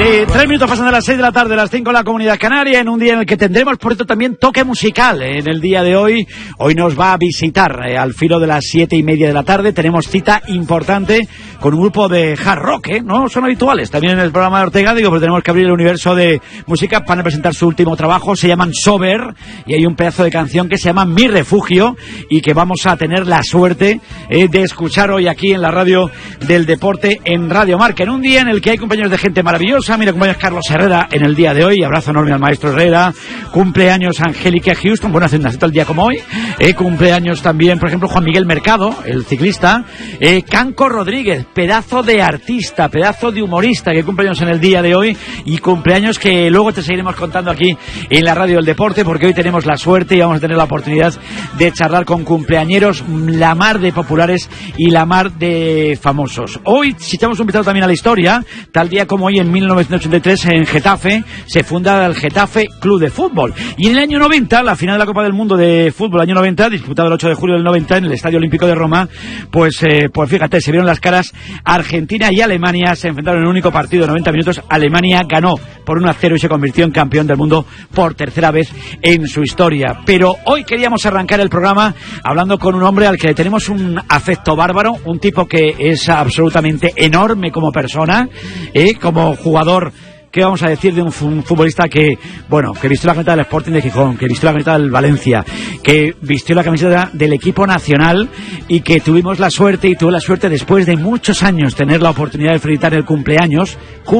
3 minutos pasan de las 6 de la tarde, las 5 en la Comunidad Canaria, en un día en el que tendremos, por cierto, también toque musical. En el día de hoy nos va a visitar al filo de las 7:30 de la tarde. Tenemos cita importante con un grupo de hard rock, no son habituales. También en el programa de Ortega, pero tenemos que abrir el universo de música para presentar su último trabajo. Se llaman Sober y hay un pedazo de canción que se llama Mi Refugio y que vamos a tener la suerte de escuchar hoy aquí en la radio del deporte en Radio Marca. En un día en el que hay compañeros de gente maravillosa. Mira, compañeros Carlos Herrera en el día de hoy. Abrazo enorme al maestro Herrera. Cumpleaños Angélica Houston. Bueno, hace un nacimiento el día como hoy. Cumpleaños también, por ejemplo, Juan Miguel Mercado, el ciclista. Canco Rodríguez, pedazo de artista, pedazo de humorista que cumpleaños en el día de hoy. Y cumpleaños que luego te seguiremos contando aquí en la radio del deporte, porque hoy tenemos la suerte y vamos a tener la oportunidad de charlar con cumpleañeros la mar de populares y la mar de famosos. Hoy, si echamos un vistazo también a la historia, tal día como hoy en 1983 en Getafe se funda el Getafe Club de Fútbol. Y en el año 90, la final de la Copa del Mundo de Fútbol, año 90, disputada el 8 de julio del 90 en el Estadio Olímpico de Roma, pues fíjate, se vieron las caras. Argentina y Alemania se enfrentaron en un único partido de 90 minutos. Alemania ganó por 1-0 y se convirtió en campeón del mundo por tercera vez en su historia. Pero hoy queríamos arrancar el programa hablando con un hombre al que le tenemos un afecto bárbaro, un tipo que es absolutamente enorme como persona, como jugador. ¿Qué vamos a decir de un futbolista que vistió la camiseta del Sporting de Gijón, que vistió la camiseta del Valencia, que vistió la camiseta del equipo nacional y que tuve la suerte después de muchos años tener la oportunidad de felicitar el cumpleaños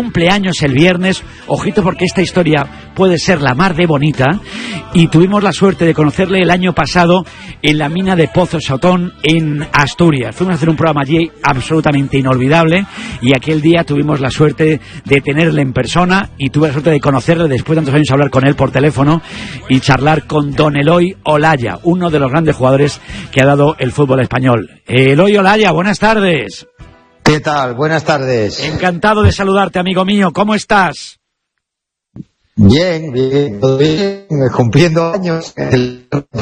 el viernes, ojito porque esta historia puede ser la mar de bonita, y tuvimos la suerte de conocerle el año pasado en la mina de Pozo Sotón en Asturias. Fuimos a hacer un programa allí absolutamente inolvidable y aquel día tuvimos la suerte de tenerle en persona y tuve la suerte de conocerle después de tantos años, hablar con él por teléfono y charlar con don Eloy Olaya, uno de los grandes jugadores que ha dado el fútbol español. Eloy Olaya, buenas tardes. ¿Qué tal? Buenas tardes. Encantado de saludarte, amigo mío. ¿Cómo estás? Bien, todo bien, cumpliendo años.